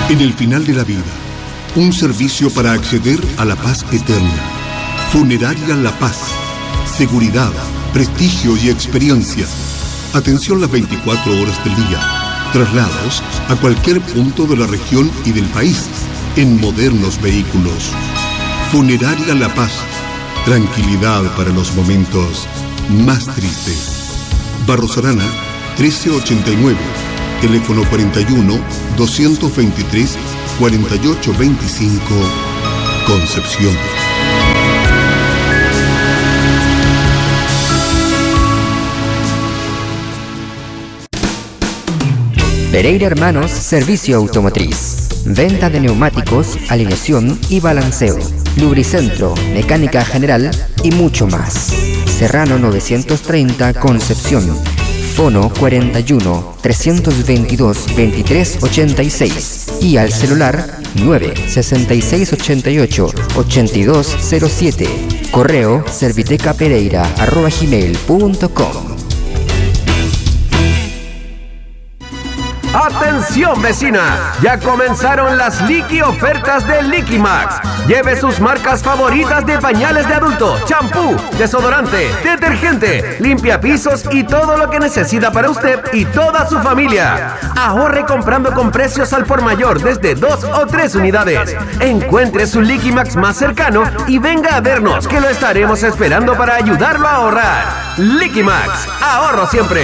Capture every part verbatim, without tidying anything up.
En el final de la vida, un servicio para acceder a la paz eterna. Funeraria La Paz. Seguridad, prestigio y experiencia. Atención las veinticuatro horas del día. Traslados a cualquier punto de la región y del país en modernos vehículos. Funeraria La Paz. Tranquilidad para los momentos más tristes. Barros Arana, trece ochenta y nueve. Teléfono cuarenta y uno, doscientos veintitrés, cuarenta y ocho veinticinco. Concepción. Pereira Hermanos Servicio Automotriz. Venta de neumáticos, alineación y balanceo. Lubricentro, mecánica general y mucho más. Serrano novecientos treinta, Concepción. Fono cuarenta y uno, trescientos veintidós, veintitrés ochenta y seis. Y al celular nueve, sesenta y seis ochenta y ocho, ochenta y dos cero siete. Correo servitecapereira arroba gmail punto com. ¡Atención, vecina! Ya comenzaron las Liqui ofertas de Liqui Max. Lleve sus marcas favoritas de pañales de adulto, champú, desodorante, detergente, limpiapisos y todo lo que necesita para usted y toda su familia. Ahorre comprando con precios al por mayor desde dos o tres unidades. Encuentre su Liqui Max más cercano y venga a vernos, que lo estaremos esperando para ayudarlo a ahorrar. Liqui Max, ahorro siempre.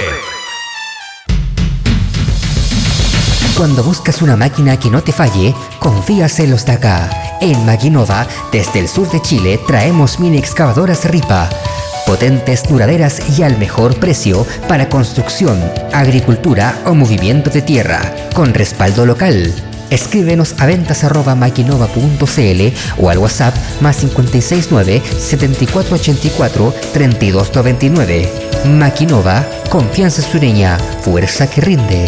Cuando buscas una máquina que no te falle, confías en los de acá. En Maquinova, desde el sur de Chile, traemos mini excavadoras Ripa. Potentes, duraderas y al mejor precio para construcción, agricultura o movimiento de tierra, con respaldo local. Escríbenos a ventas arroba maquinova punto cl o al WhatsApp más cinco seis nueve, setenta y cuatro ochenta y cuatro, treinta y dos noventa y nueve. Maquinova, confianza sureña, fuerza que rinde.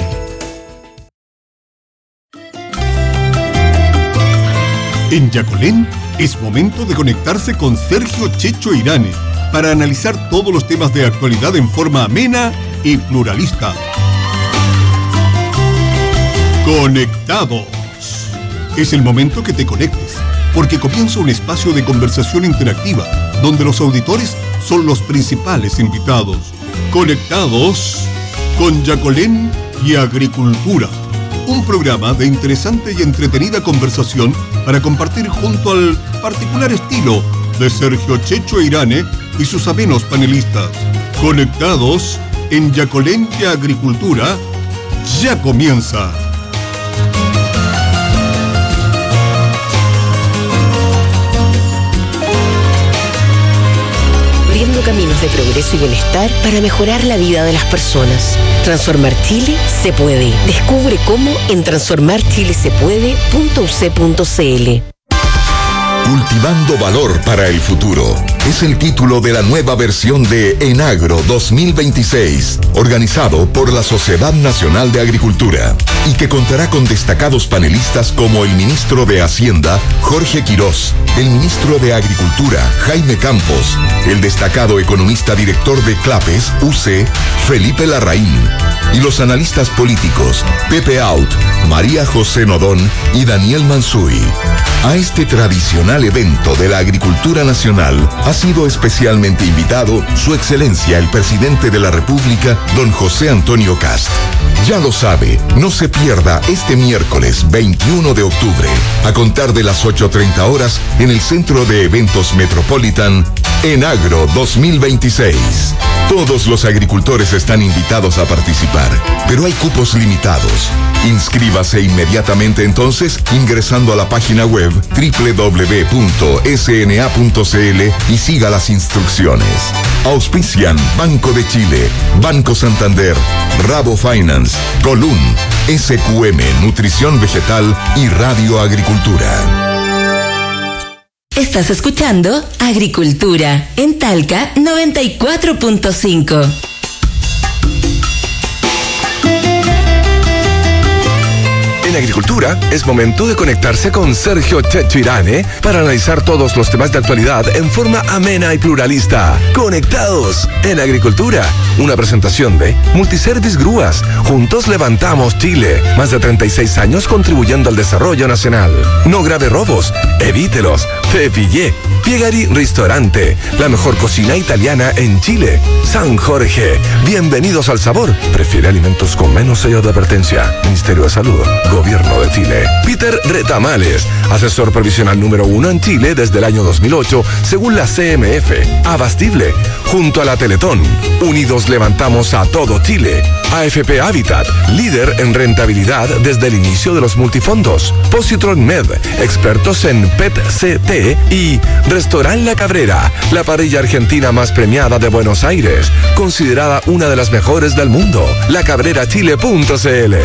En Yacolén es momento de conectarse con Sergio Checho Irane para analizar todos los temas de actualidad en forma amena y pluralista. Conectados. Es el momento que te conectes, porque comienza un espacio de conversación interactiva donde los auditores son los principales invitados. Conectados con Yacolén y Agricultura. Un programa de interesante y entretenida conversación para compartir junto al particular estilo de Sergio Checho Irane y sus amenos panelistas. Conectados en Yacolén y Agricultura, ya comienza. Abriendo caminos de progreso y bienestar para mejorar la vida de las personas. Transformar Chile se puede. Descubre cómo en transformar chile se puede punto u c punto c l. Cultivando valor para el futuro. Es el título de la nueva versión de Enagro dos mil veintiséis, organizado por la Sociedad Nacional de Agricultura, y que contará con destacados panelistas como el ministro de Hacienda, Jorge Quirós, el ministro de Agricultura, Jaime Campos, el destacado economista director de CLAPES, U C, Felipe Larraín, y los analistas políticos, Pepe Out, María José Nodón y Daniel Mansuy. A este tradicional evento de la agricultura nacional ha sido especialmente invitado Su Excelencia el Presidente de la República, don José Antonio Kast. Ya lo sabe, no se pierda este miércoles veintiuno de octubre, a contar de las ocho treinta horas, en el Centro de Eventos Metropolitan, Enagro dos mil veintiséis. Todos los agricultores están invitados a participar, pero hay cupos limitados. Inscríbase inmediatamente entonces ingresando a la página web doble u doble u doble u punto s n a punto c l y siga las instrucciones. Auspician Banco de Chile, Banco Santander, Rabo Finance, Colum, S Q M Nutrición Vegetal y Radio Agricultura. Estás escuchando Agricultura en Talca noventa y cuatro punto cinco. En En Agricultura es momento de conectarse con Sergio Checho Irane para analizar todos los temas de actualidad en forma amena y pluralista. Conectados en Agricultura, una presentación de Multiservice Grúas. Juntos levantamos Chile. Más de treinta y seis años contribuyendo al desarrollo nacional. No grave robos, evítelos. Te pillé. Piegari Ristorante, la mejor cocina italiana en Chile. San Jorge, bienvenidos al sabor. Prefiere alimentos con menos sello de advertencia. Ministerio de Salud, Gobierno de Chile. Peter Retamales, asesor provisional número uno en Chile desde el año dos mil ocho, según la C M F. Abastible, junto a la Teletón. Unidos levantamos a todo Chile. A F P Habitat, líder en rentabilidad desde el inicio de los multifondos. Positron Med, expertos en P E T C T y Restaurant La Cabrera, la parrilla argentina más premiada de Buenos Aires, considerada una de las mejores del mundo. la cabrera chile punto c l.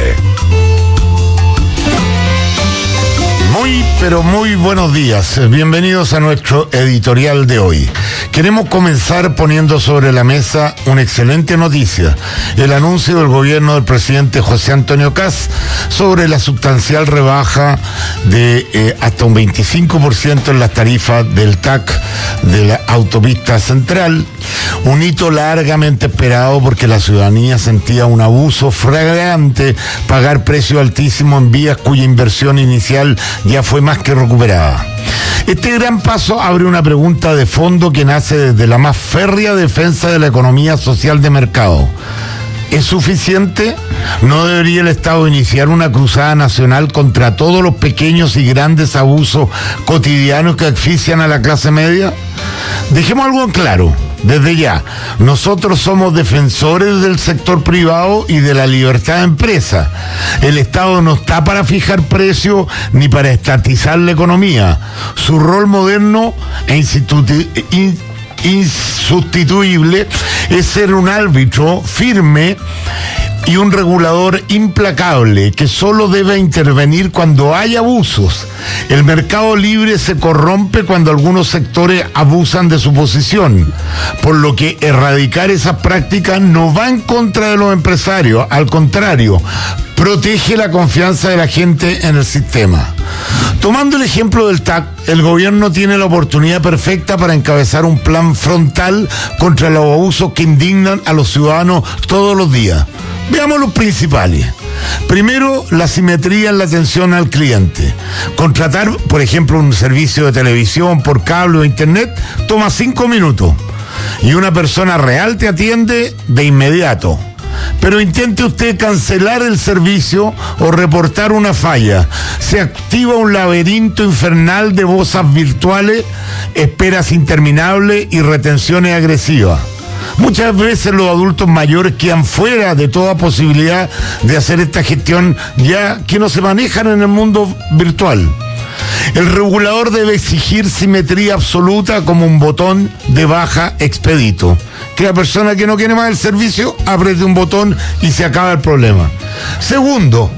Muy, pero muy buenos días. Bienvenidos a nuestro editorial de hoy. Queremos comenzar poniendo sobre la mesa una excelente noticia: el anuncio del gobierno del presidente José Antonio Kast sobre la sustancial rebaja de eh, hasta un veinticinco por ciento en las tarifas del T A C de la autopista central. Un hito largamente esperado porque la ciudadanía sentía un abuso flagrante pagar precio altísimo en vías cuya inversión inicial ya fue más que recuperada. Este gran paso abre una pregunta de fondo que nace desde la más férrea defensa de la economía social de mercado. ¿Es suficiente? ¿No debería el Estado iniciar una cruzada nacional contra todos los pequeños y grandes abusos cotidianos que asfixian a la clase media? Dejemos algo en claro. Desde ya, nosotros somos defensores del sector privado y de la libertad de empresa. El Estado no está para fijar precios ni para estatizar la economía. Su rol moderno e instituti- in- insustituible es ser un árbitro firme y un regulador implacable que solo debe intervenir cuando hay abusos. El mercado libre se corrompe cuando algunos sectores abusan de su posición, por lo que erradicar esas prácticas no va en contra de los empresarios, al contrario, protege la confianza de la gente en el sistema. Tomando el ejemplo del T A C, el gobierno tiene la oportunidad perfecta para encabezar un plan frontal contra los abusos que indignan a los ciudadanos todos los días. Veamos los principales. Primero, la simetría en la atención al cliente. Contratar, por ejemplo, un servicio de televisión por cable o internet toma cinco minutos y una persona real te atiende de inmediato. Pero intente usted cancelar el servicio o reportar una falla. Se activa un laberinto infernal de voces virtuales, esperas interminables y retenciones agresivas. Muchas veces los adultos mayores quedan fuera de toda posibilidad de hacer esta gestión, ya que no se manejan en el mundo virtual. El regulador debe exigir simetría absoluta como un botón de baja expedito. Que la persona que no quiere más el servicio apriete un botón y se acaba el problema. Segundo,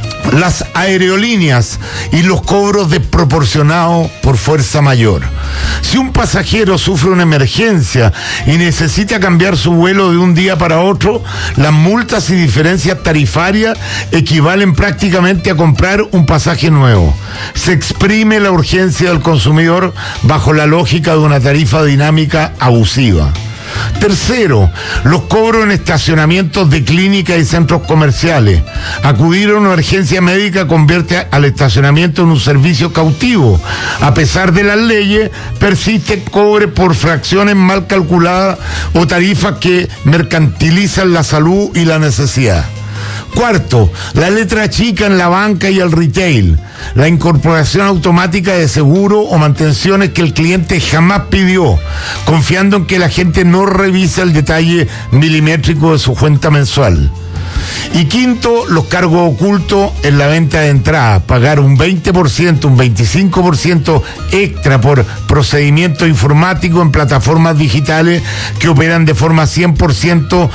las aerolíneas y los cobros desproporcionados por fuerza mayor. Si un pasajero sufre una emergencia y necesita cambiar su vuelo de un día para otro, las multas y diferencias tarifarias equivalen prácticamente a comprar un pasaje nuevo. Se exprime la urgencia del consumidor bajo la lógica de una tarifa dinámica abusiva. Tercero, los cobros en estacionamientos de clínicas y centros comerciales. Acudir a una urgencia médica convierte al estacionamiento en un servicio cautivo. A pesar de las leyes, persiste cobre por fracciones mal calculadas o tarifas que mercantilizan la salud y la necesidad. Cuarto, la letra chica en la banca y el retail, la incorporación automática de seguro o mantenciones que el cliente jamás pidió, confiando en que la gente no revisa el detalle milimétrico de su cuenta mensual. Y quinto, los cargos ocultos en la venta de entrada, pagar un veinte por ciento, un veinticinco por ciento extra por procedimientos informáticos en plataformas digitales que operan de forma cien por ciento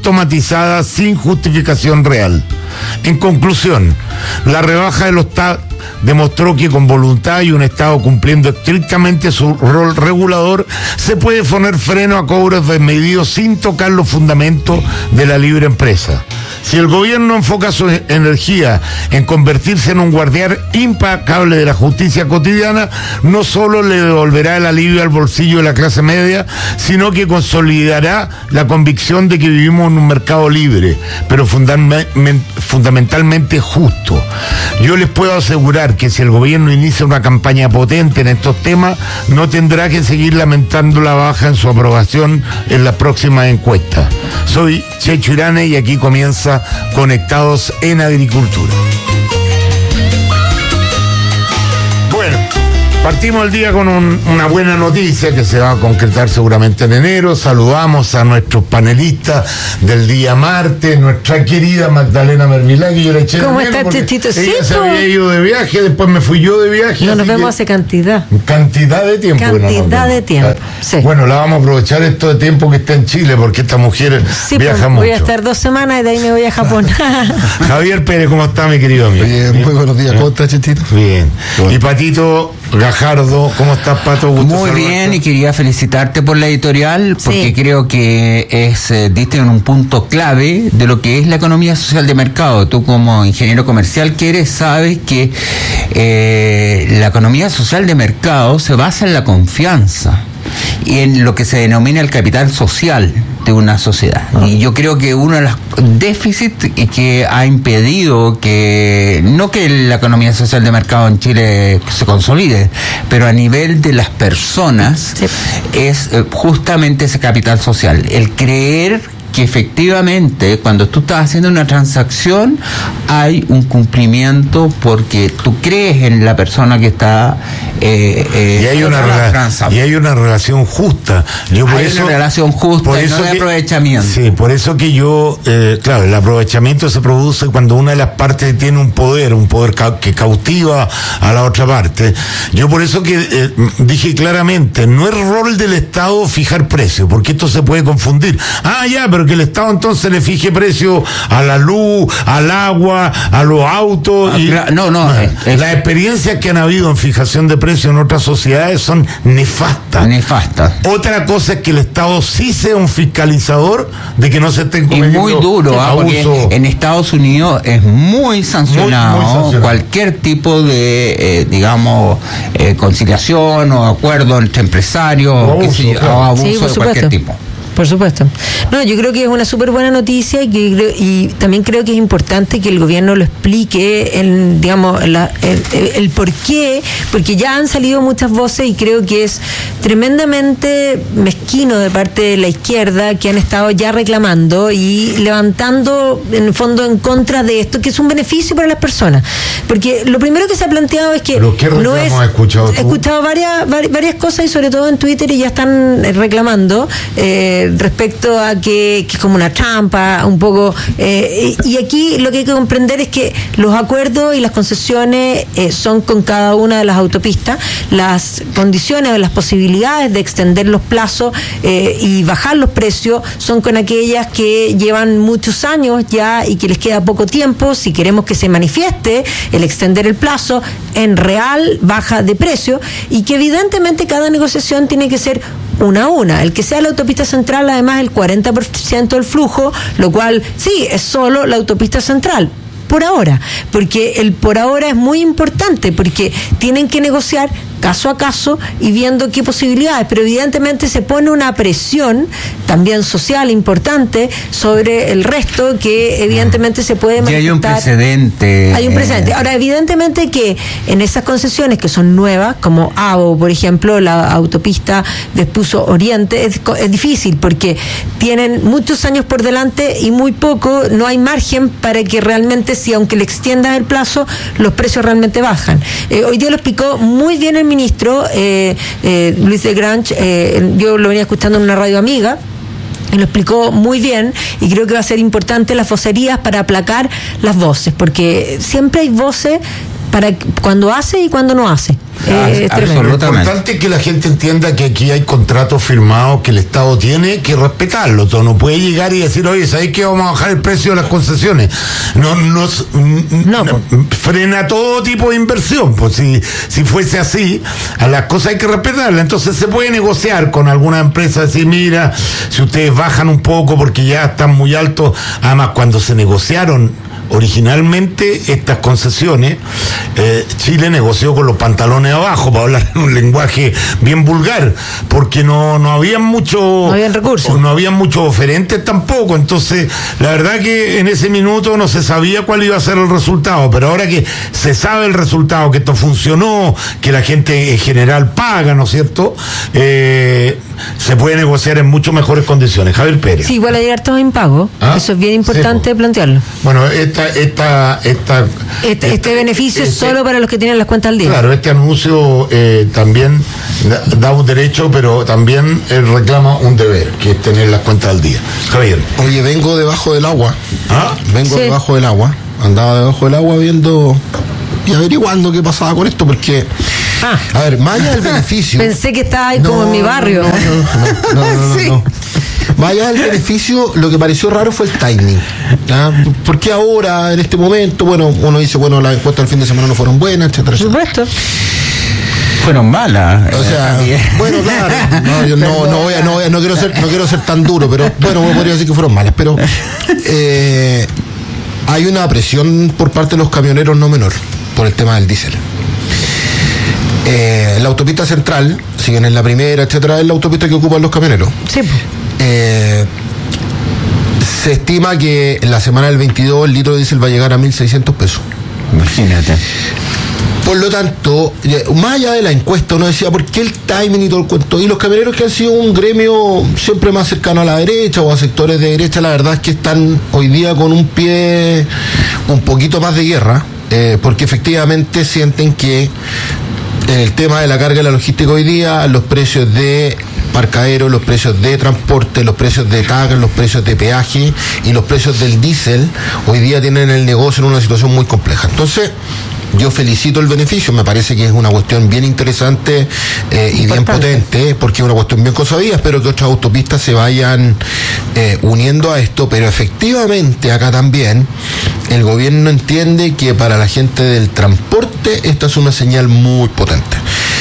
automatizada sin justificación real. En conclusión, la rebaja de los, ta- demostró que con voluntad y un Estado cumpliendo estrictamente su rol regulador, se puede poner freno a cobros desmedidos sin tocar los fundamentos de la libre empresa. Si el gobierno enfoca su energía en convertirse en un guardián impecable de la justicia cotidiana, no solo le devolverá el alivio al bolsillo de la clase media, sino que consolidará la convicción de que vivimos en un mercado libre, pero fundamentalmente justo. Yo les puedo asegurar que si el gobierno inicia una campaña potente en estos temas, no tendrá que seguir lamentando la baja en su aprobación en las próximas encuestas. Soy Checho Irane y aquí comienza Conectados en Agricultura. Bueno, partimos el día con un, una buena noticia que se va a concretar seguramente en enero. Saludamos a nuestros panelistas del día martes, nuestra querida Magdalena Mervilagui. Yo le eché ¿Cómo estás, Chechito? Ella sí, se había ido de viaje, después me fui yo de viaje. No nos vemos hace cantidad. Cantidad de tiempo. Cantidad de tiempo, sí. Bueno, la vamos a aprovechar esto de tiempo que está en Chile, porque esta mujer sí, viaja pues, mucho. Voy a estar dos semanas y de ahí me voy a Japón. Javier Pérez, ¿cómo está, mi querido amigo? Bien, muy buenos días. ¿Cómo estás, Chechito? Bien. Bueno. Y Patito Gajardo, ¿cómo estás, Pato? Gusto Muy saludarte. Bien, y quería felicitarte por la editorial, porque sí. creo que es eh, diste en un punto clave de lo que es la economía social de mercado. Tú, como ingeniero comercial que eres, sabes que eh, la economía social de mercado se basa en la confianza y en lo que se denomina el capital social de una sociedad. Ah. Y yo creo que uno de los déficits que ha impedido que, no que la economía social de mercado en Chile se consolide, pero a nivel de las personas, sí. es justamente ese capital social, el creer que efectivamente cuando tú estás haciendo una transacción hay un cumplimiento porque tú crees en la persona que está eh, eh, y hay una rela- y hay una relación justa. Yo por hay eso, una relación justa por y eso no de que, aprovechamiento. Sí, por eso que yo eh, claro, el aprovechamiento se produce cuando una de las partes tiene un poder, un poder ca- que cautiva a la otra parte. Yo por eso que eh, dije claramente, no es rol del Estado fijar precios, porque esto se puede confundir. Ah, ya, pero que el Estado entonces le fije precio a la luz, al agua, a los autos. Ah, y, claro, no, no. no Es, las experiencias que han habido en fijación de precios en otras sociedades son nefastas. Nefastas. Otra cosa es que el Estado sí sea un fiscalizador de que no se estén cometiendo y muy duro, ¿ah? Porque en Estados Unidos es muy sancionado, muy, muy sancionado. Cualquier tipo de, eh, digamos, eh, conciliación o acuerdo entre empresarios o abuso, sé yo, claro. o abuso sí, de cualquier tipo. Por supuesto. No, yo creo que es una súper buena noticia y, que, y también creo que es importante que el gobierno lo explique, en, digamos, la, el, el por qué, porque ya han salido muchas voces y creo que es tremendamente mezquino de parte de la izquierda que han estado ya reclamando y levantando en el fondo en contra de esto, que es un beneficio para las personas. Porque lo primero que se ha planteado es que ¿Pero qué no es, has escuchado tú? He escuchado varias, varias cosas y sobre todo en Twitter y ya están reclamando eh, respecto a que, que es como una trampa, un poco. Eh, y, y aquí lo que hay que comprender es que los acuerdos y las concesiones eh, son con cada una de las autopistas. Las condiciones o las posibilidades de extender los plazos eh, y bajar los precios son con aquellas que llevan muchos años ya y que les queda poco tiempo. Si queremos que se manifieste el extender el plazo en real baja de precio y que evidentemente cada negociación tiene que ser una a una. El que sea la autopista central, además, el cuarenta por ciento del flujo, lo cual sí, es solo la autopista central. Por ahora, porque el por ahora es muy importante, porque tienen que negociar caso a caso y viendo qué posibilidades, pero evidentemente se pone una presión también social importante sobre el resto que evidentemente se puede manifestar. Y hay un precedente. Hay un precedente. Ahora, evidentemente que en esas concesiones que son nuevas, como AVO, por ejemplo, la autopista Vespucio Oriente, es, es difícil porque tienen muchos años por delante y muy poco, no hay margen para que realmente, si aunque le extiendan el plazo, los precios realmente bajan. Eh, hoy día lo explicó muy bien el ministro eh, eh, Luis de Grange, eh, yo lo venía escuchando en una radio amiga y lo explicó muy bien y creo que va a ser importante las vocerías para aplacar las voces, porque siempre hay voces para cuando hace y cuando no hace. Ah, eh, es lo importante es que la gente entienda que aquí hay contratos firmados que el Estado tiene que respetarlo. Todo no puede llegar y decir, oye, ¿sabéis que vamos a bajar el precio de las concesiones? No, nos no, no, frena todo tipo de inversión. Pues si, si fuese así, a las cosas hay que respetarlas. Entonces se puede negociar con alguna empresa, decir, mira, si ustedes bajan un poco porque ya están muy altos. Además, cuando se negociaron originalmente estas concesiones, eh, Chile negoció con los pantalones abajo, para hablar en un lenguaje bien vulgar, porque no, no habían mucho, no habían recursos, no habían muchos oferentes tampoco. Entonces, la verdad que en ese minuto no se sabía cuál iba a ser el resultado, pero ahora que se sabe el resultado, que esto funcionó, que la gente en general paga, ¿no es cierto? Eh, se puede negociar en mucho mejores condiciones. Javier Pérez. Sí, igual a llegar todos en pago. ¿Ah? Eso es bien importante sí, plantearlo. Bueno, esta Esta, esta, este, este, este beneficio este, es solo para los que tienen las cuentas al día. Claro, este anuncio eh, también da, da un derecho, pero también eh, reclama un deber, que es tener las cuentas al día. Javier. Oye, vengo debajo del agua. ¿Ah? Vengo sí. debajo del agua. Andaba debajo del agua viendo y averiguando qué pasaba con esto, porque ah. a ver, más allá del beneficio. Pensé que estaba ahí no, como en mi barrio. No, no, no, no, no, sí. no. Más allá del beneficio, lo que pareció raro fue el timing. ¿Ah? ¿Por qué ahora, en este momento? Bueno, uno dice, bueno, las encuestas del fin de semana no fueron buenas, etcétera, etcétera. Por supuesto. Fueron malas. O sea, bueno, claro. No, yo no, no, voy a, no, voy a, no quiero ser, no quiero ser tan duro, pero bueno, podría decir que fueron malas. Pero eh, hay una presión por parte de los camioneros no menor por el tema del diésel. Eh, la autopista central, siguen en la primera, etcétera, es la autopista que ocupan los camioneros. Sí. Eh, se estima que en la semana del veintidós el litro de diésel va a llegar a mil seiscientos pesos. Imagínate. Por lo tanto, más allá de la encuesta, uno decía, ¿por qué el timing y todo el cuento? Y los camioneros, que han sido un gremio siempre más cercano a la derecha o a sectores de derecha, la verdad es que están hoy día con un pie un poquito más de guerra, eh, porque efectivamente sienten que en el tema de la carga y la logística hoy día, los precios de parcaderos, los precios de transporte, los precios de tag, los precios de peaje y los precios del diésel, hoy día tienen el negocio en una situación muy compleja. Entonces, yo felicito el beneficio, me parece que es una cuestión bien interesante eh, y bien potente, porque es una cuestión bien consabida. Espero que otras autopistas se vayan eh, uniendo a esto, pero efectivamente acá también el gobierno entiende que para la gente del transporte esta es una señal muy potente.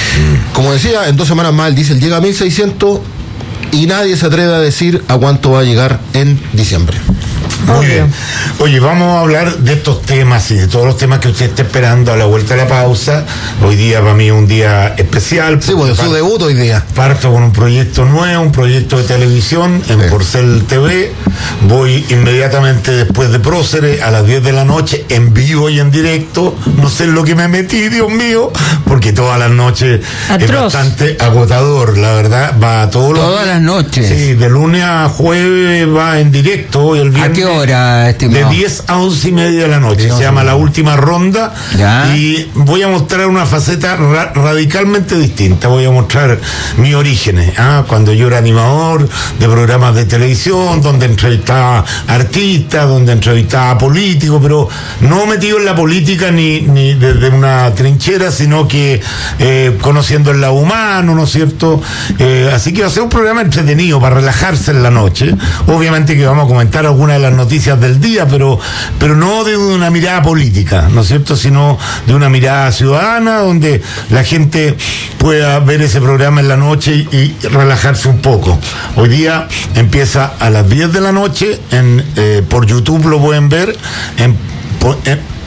Como decía, en dos semanas más el diésel llega a mil seiscientos y nadie se atreve a decir a cuánto va a llegar en diciembre. Muy bien. Oye, vamos a hablar de estos temas y de todos los temas que usted está esperando a la vuelta de la pausa. Hoy día para mí es un día especial. Sí, pues su debut hoy día. Parto con un proyecto nuevo, un proyecto de televisión en sí. Porcel T V. Voy inmediatamente después de Próceres a las diez de la noche, en vivo y en directo. No sé en lo que me metí, Dios mío, porque todas las noches Atroz. Es bastante agotador, la verdad. Va todos los Todas las noches. Sí, de lunes a jueves va en directo y el viernes. ¿A qué hora, estimado? De diez a once y media de la noche. Dios. Se llama La Última Ronda. ¿Ya? Y voy a mostrar una faceta ra- radicalmente distinta. Voy a mostrar mis orígenes. ¿Ah? Cuando yo era animador de programas de televisión, donde entrevistaba artistas, donde entrevistaba políticos, pero no metido en la política ni, ni desde una trinchera, sino que eh, conociendo el lado humano, ¿no es cierto? Eh, así que va a ser un programa entretenido para relajarse en la noche. Obviamente que vamos a comentar algunas de las noticias del día, pero, pero no de una mirada política, ¿no es cierto?, sino de una mirada ciudadana, donde la gente pueda ver ese programa en la noche y, y relajarse un poco. Hoy día empieza a las diez de la noche, en, eh, por YouTube lo pueden ver, en, en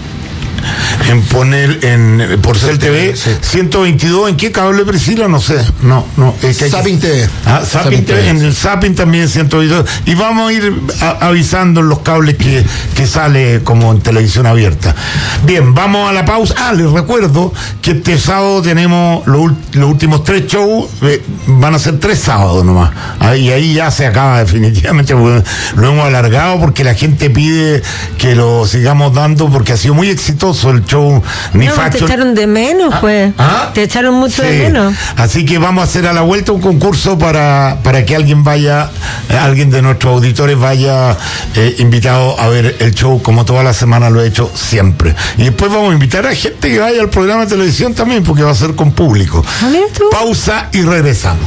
en poner en Porcel T V, sí. ciento veintidós, ¿en qué cable, Priscila? No sé, no, no. Es que Zapping T V. Ah, Zapping T V, en el Zapping también ciento veintidós. Y vamos a ir a, avisando en los cables que, que sale como en televisión abierta. Bien, vamos a la pausa. Ah, les recuerdo que este sábado tenemos los, los últimos tres shows, eh, van a ser tres sábados nomás. Ahí, ahí ya se acaba definitivamente, porque lo hemos alargado porque la gente pide que lo sigamos dando, porque ha sido muy exitoso el show show ni no, facho. Te echaron de menos, pues. ¿Ah? Te echaron mucho Sí. de menos. Así que vamos a hacer a la vuelta un concurso para, para que alguien vaya, eh, alguien de nuestros auditores vaya eh, invitado a ver el show, como toda la semana lo he hecho siempre. Y después vamos a invitar a gente que vaya al programa de televisión también, porque va a ser con público. Pausa y regresamos.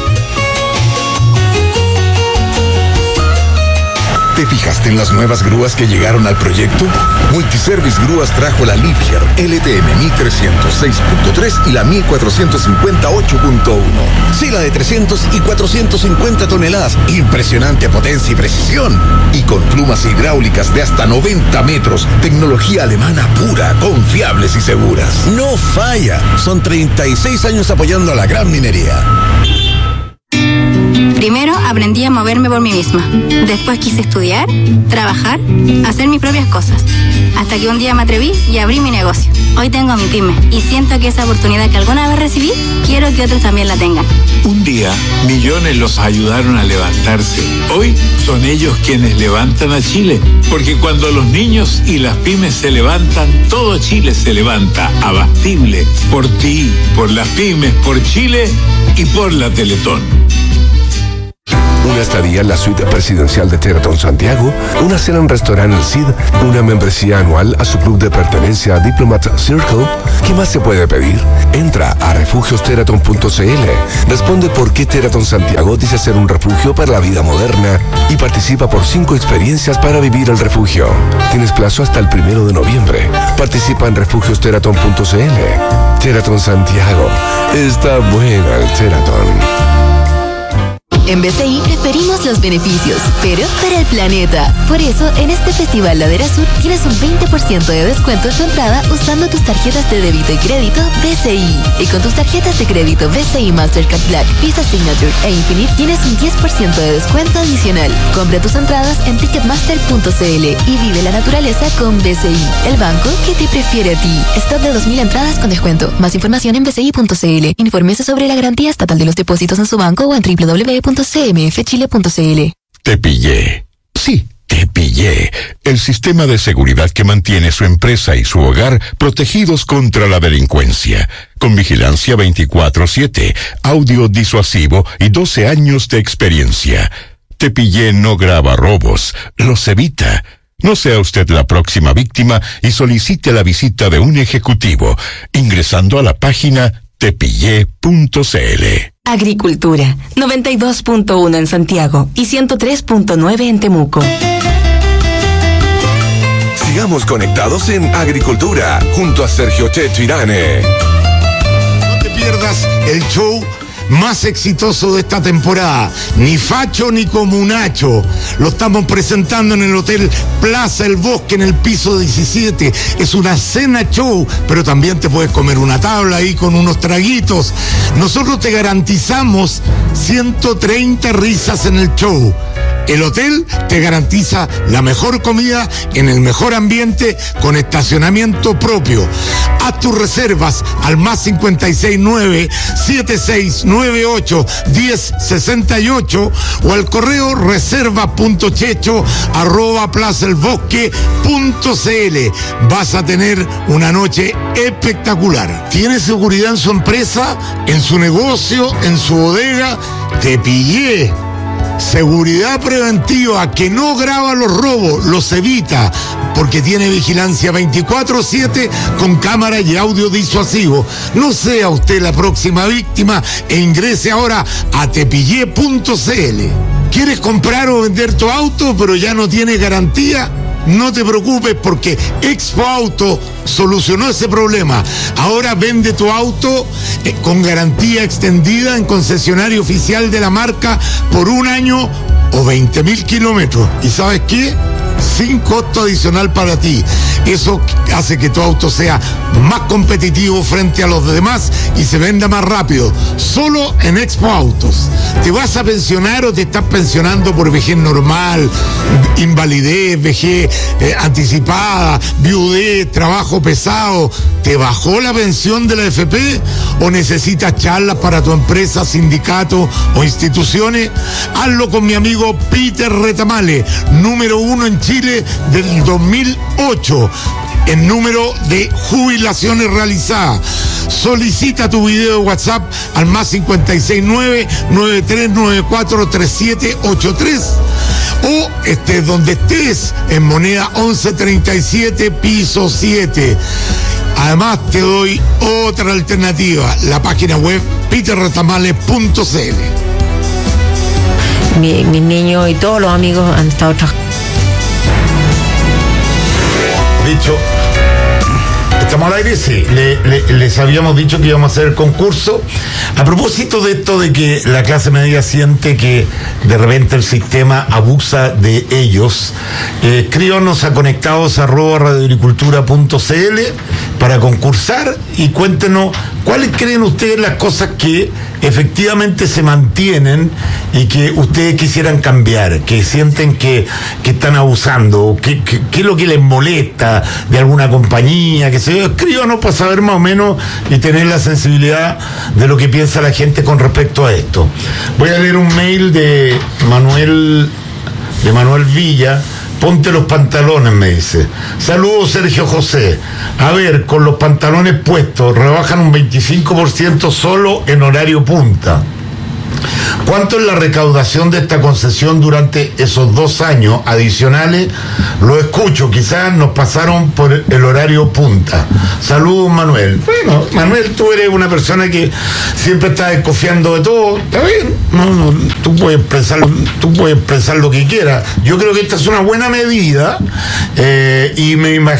¿Te fijaste en las nuevas grúas que llegaron al proyecto? Multiservice Grúas trajo la Liebherr L T M mil trescientos seis punto tres y la mil cuatrocientos cincuenta ocho punto uno. Sí, la de trescientos y cuatrocientos cincuenta toneladas. Impresionante potencia y precisión. Y con plumas hidráulicas de hasta noventa metros. Tecnología alemana pura, confiables y seguras. No falla. Son treinta y seis años apoyando a la gran minería. Primero aprendí a moverme por mí misma. Después quise estudiar, trabajar, hacer mis propias cosas. Hasta que un día me atreví y abrí mi negocio. Hoy tengo mi pyme y siento que esa oportunidad que alguna vez recibí, quiero que otros también la tengan. Un día, millones los ayudaron a levantarse. Hoy son ellos quienes levantan a Chile. Porque cuando los niños y las pymes se levantan, todo Chile se levanta. Abastible. Por ti, por las pymes, por Chile y por la Teletón. Una estadía en la suite presidencial de Sheraton Santiago, una cena en restaurante El Cid, una membresía anual a su club de pertenencia Diplomat Circle. ¿Qué más se puede pedir? Entra a refugios sheraton punto c l, responde por qué Sheraton Santiago dice ser un refugio para la vida moderna y participa por cinco experiencias para vivir el refugio. Tienes plazo hasta el primero de noviembre. Participa en refugios sheraton punto c l. Sheraton Santiago. Está buena el Sheraton. En B C I preferimos los beneficios, pero para el planeta. Por eso, en este Festival Ladera Sur tienes un veinte por ciento de descuento en tu entrada usando tus tarjetas de débito y crédito B C I. Y con tus tarjetas de crédito B C I Mastercard Black, Visa Signature e Infinite tienes un diez por ciento de descuento adicional. Compra tus entradas en ticketmaster punto c l y vive la naturaleza con B C I, el banco que te prefiere a ti. Stock de dos mil entradas con descuento. Más información en b c i punto c l. Infórmese sobre la garantía estatal de los depósitos en su banco o en w w w punto c m f chile punto c l. Te pillé. Sí, te pillé. El sistema de seguridad que mantiene su empresa y su hogar protegidos contra la delincuencia. Con vigilancia veinticuatro siete, audio disuasivo y doce años de experiencia. Te pillé no graba robos, los evita. No sea usted la próxima víctima y solicite la visita de un ejecutivo ingresando a la página tepillé punto c l. Agricultura, noventa y dos punto uno en Santiago y ciento tres punto nueve en Temuco. Sigamos conectados en Agricultura, junto a Sergio Checho Irane. No te pierdas el show más exitoso de esta temporada, ni facho ni comunacho. Lo estamos presentando en el Hotel Plaza El Bosque, en el piso diecisiete. Es una cena show, pero también te puedes comer una tabla ahí con unos traguitos. Nosotros te garantizamos ciento treinta risas en el show. El hotel te garantiza la mejor comida en el mejor ambiente con estacionamiento propio. Haz tus reservas al más cincuenta y seis nueve, setenta y seis noventa y ocho, diez sesenta y ocho o al correo reserva punto checho arroba plaza el bosque punto c l. Vas a tener una noche espectacular. ¿Tienes seguridad en su empresa, en su negocio, en su bodega? Te pillé. Seguridad preventiva que no graba los robos, los evita, porque tiene vigilancia veinticuatro siete con cámara y audio disuasivo. No sea usted la próxima víctima e ingrese ahora a tepillé punto c l. ¿Quieres comprar o vender tu auto pero ya no tiene garantía? No te preocupes porque Expo Auto solucionó ese problema. Ahora vende tu auto eh, con garantía extendida en concesionario oficial de la marca por un año o veinte mil kilómetros. ¿Y sabes qué? Sin costo adicional para ti. Eso hace que tu auto sea más competitivo frente a los demás y se venda más rápido. Solo en Expo Autos. ¿Te vas a pensionar o te estás pensionando por vejez normal, invalidez, vejez eh, anticipada, viudez, trabajo pesado? ¿Te bajó la pensión de la F P o necesitas charlas para tu empresa, sindicato o instituciones? Hazlo con mi amigo Peter Retamale, número uno en Chile del dos mil ocho. en número de jubilaciones realizadas. Solicita tu video de WhatsApp al más cincuenta y seis nueve, nueve tres nueve cuatro, tres siete ocho tres o estés donde estés, en Moneda once treinta y siete, piso siete. Además te doy otra alternativa, la página web peter retamales punto c l. Mi, mis niños y todos los amigos han estado trabajando. Dicho, ¿estamos al aire? Sí. Le, le, les habíamos dicho que íbamos a hacer el concurso. A propósito de esto de que la clase media siente que de repente el sistema abusa de ellos, eh, escríbanos a conectados arroba radioagricultura punto c l para concursar y cuéntenos cuáles creen ustedes las cosas que efectivamente se mantienen y que ustedes quisieran cambiar, que sienten que, que están abusando, qué que, que es lo que les molesta de alguna compañía, que se escríbanos para saber más o menos y tener la sensibilidad de lo que piensa la gente con respecto a esto. Voy a leer un mail de Manuel, de Manuel Villa. Ponte los pantalones, me dice. Saludos, Sergio José. A ver, con los pantalones puestos, rebajan un veinticinco por ciento solo en horario punta. ¿Cuánto es la recaudación de esta concesión durante esos dos años adicionales? Lo escucho, quizás nos pasaron por el horario punta. Saludos, Manuel. Bueno, Manuel, tú eres una persona que siempre está desconfiando de todo. Está bien, no, no, tú puedes pensar, tú puedes pensar lo que quieras. Yo creo que esta es una buena medida eh, y me imagino